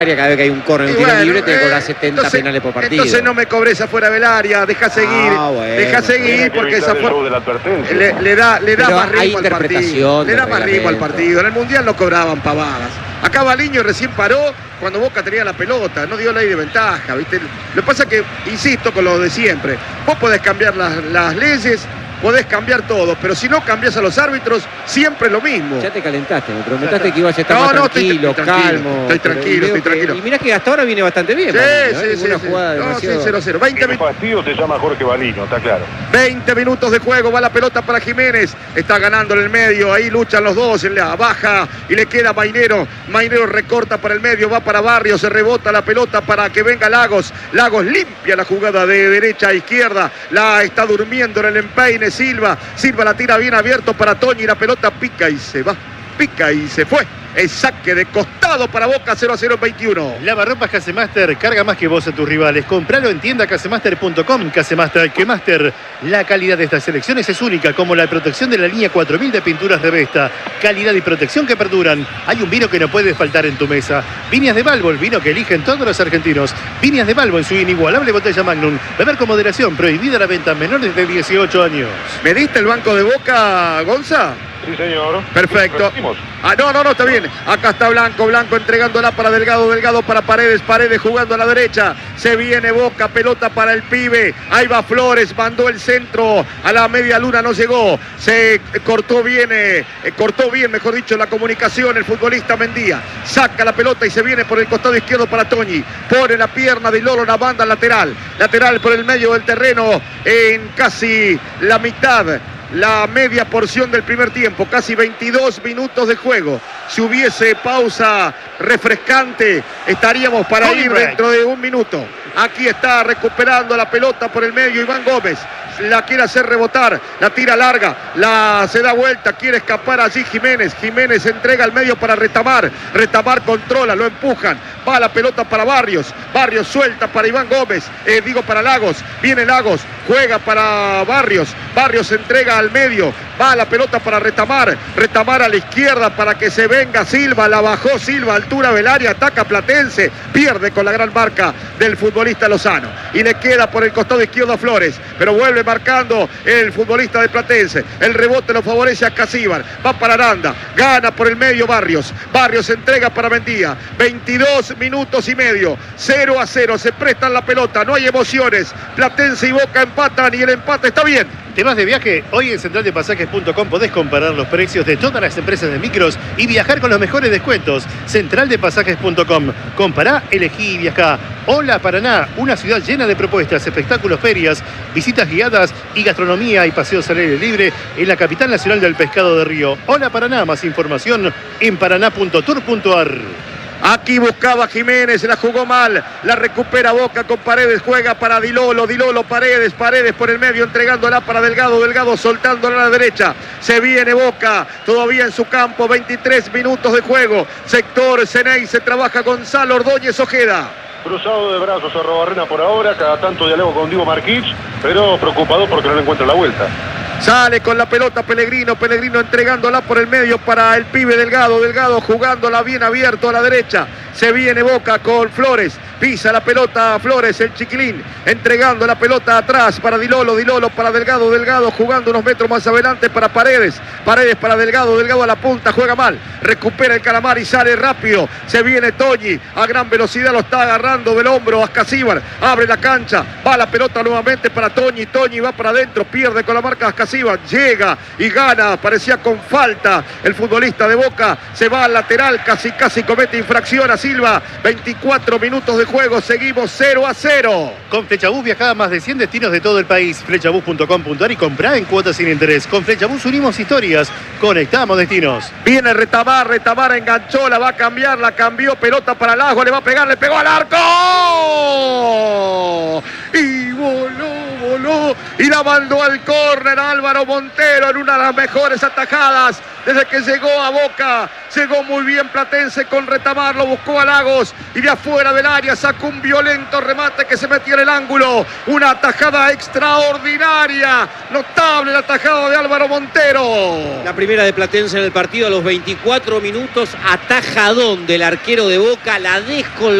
Cada vez que hay un córner, un tiro libre, te cobras 70 penales por partido. Entonces no me cobres afuera del área, deja seguir. Deja seguir porque esa le da más ritmo al partido. Le da más ritmo al partido. En el Mundial no cobraban pavadas. Acá Baliño recién paró cuando Boca tenía la pelota, no dio ley de ventaja, ¿viste? Lo que pasa es que, insisto con lo de siempre, vos podés cambiar las leyes, podés cambiar todo, pero si no cambias a los árbitros, siempre es lo mismo. Ya te calentaste, me prometiste que ibas a estar más tranquilo, calmo. Estoy tranquilo. Y mirá que hasta ahora viene bastante bien. Sí. Jugada demasiado... 0-0. 20 minutos. Partido se llama Jorge Baliño, está claro. 20 minutos de juego, va la pelota para Jiménez, está ganando en el medio, ahí luchan los dos, en la baja y le queda Mainero. Mainero recorta para el medio, va para Barrios, se rebota la pelota para que venga Lagos. Lagos limpia la jugada de derecha a izquierda, la está durmiendo en el empeine Silva la tira bien abierto para Toñi, la pelota pica y se va, pica y se fue. El saque de costado para Boca, 0-0 21. Lavarropas Casemaster, carga más que vos a tus rivales. Compralo en tienda casemaster.com. Casemaster, que Master. La calidad de estas selecciones es única, como la protección de la línea 4000 de pinturas Revesta. Calidad y protección que perduran. Hay un vino que no puede faltar en tu mesa. Viñas de Balbo, el vino que eligen todos los argentinos. Viñas de Balbo en su inigualable botella Magnum. Beber con moderación, prohibida la venta a menores de 18 años. ¿Me diste el banco de Boca, Gonza? Sí, señor. Perfecto. No, está bien. Acá está Blanco entregándola para Delgado para Paredes jugando a la derecha. Se viene Boca, pelota para el pibe. Ahí va Flores, mandó el centro a la media luna, no llegó. Se cortó bien, mejor dicho, la comunicación el futbolista Mendía. Saca la pelota y se viene por el costado izquierdo para Toñi. Pone la pierna de Lolo, la banda lateral. Lateral por el medio del terreno en casi la mitad. La media porción del primer tiempo, casi 22 minutos de juego. Si hubiese pausa refrescante, estaríamos para ir dentro de un minuto. Aquí está recuperando la pelota por el medio Iván Gómez. La quiere hacer rebotar, la tira larga, se da vuelta, quiere escapar allí Jiménez. Jiménez entrega al medio para Retamar. Retamar controla, lo empujan. Va la pelota para Barrios. Barrios suelta para Iván Gómez. Para Lagos. Viene Lagos, juega para Barrios. Barrios entrega al medio. Va la pelota para Retamar. Retamar a la izquierda para que se venga Silva. La bajó Silva, altura del área, ataca Platense. Pierde con la gran marca del futbolista Lozano. Y le queda por el costado izquierdo a Flores. Pero vuelve marcando el futbolista de Platense. El rebote lo favorece a Casíbar. Va para Aranda. Gana por el medio Barrios. Barrios entrega para Mendía. 22 minutos y medio. 0-0. Se prestan la pelota. No hay emociones. Platense y Boca empatan y el empate está bien. ¿Te vas de viaje? Hoy en centraldepasajes.com podés comparar los precios de todas las empresas de micros y viajar con los mejores descuentos. Centraldepasajes.com. Compará, elegí y viajá. Hola Paraná, una ciudad llena de propuestas, espectáculos, ferias, visitas guiadas y gastronomía y paseos al aire libre en la capital nacional del pescado de Río. Hola Paraná, más información en paraná.tour.ar. Aquí buscaba Jiménez, la jugó mal, la recupera Boca con Paredes, juega para Dilolo, Paredes por el medio, entregándola para Delgado soltándola a la derecha. Se viene Boca, todavía en su campo, 23 minutos de juego. Sector Ceney, se trabaja Gonzalo Ordóñez Ojeda. Cruzado de brazos a Robarrena por ahora, cada tanto diálogo con Diego Marquich, pero preocupado porque no le encuentra la vuelta. Sale con la pelota Pellegrino entregándola por el medio para el pibe Delgado jugándola bien abierto a la derecha. Se viene Boca con Flores, pisa la pelota Flores, el chiquilín, entregando la pelota atrás para Dilolo para Delgado jugando unos metros más adelante para Paredes para Delgado a la punta, juega mal, recupera el Calamar y sale rápido. Se viene Toñi, a gran velocidad lo está agarrando del hombro Ascasíbar, abre la cancha, va la pelota nuevamente para Toñi va para adentro, pierde con la marca Ascasíbar, llega y gana, parecía con falta el futbolista de Boca, se va al lateral, casi comete infracción a Silva. 24 minutos de juego, seguimos 0-0. Con Flechabús viajá a más de 100 destinos de todo el país. Flechabús.com.ar y comprá en cuotas sin interés. Con Flechabús unimos historias, conectamos destinos. Viene Retamar enganchó, la va a cambiar, la cambió, pelota para Lago, le va a pegar, le pegó al arco. Y voló pegó y la mandó al córner Álvaro Montero en una de las mejores atajadas desde que llegó a Boca. Llegó muy bien Platense con Retamar, lo buscó a Lagos y de afuera del área sacó un violento remate que se metió en el ángulo. Una atajada extraordinaria, notable la atajada de Álvaro Montero. La primera de Platense en el partido a los 24 minutos, atajadón del arquero de Boca, la descolgó.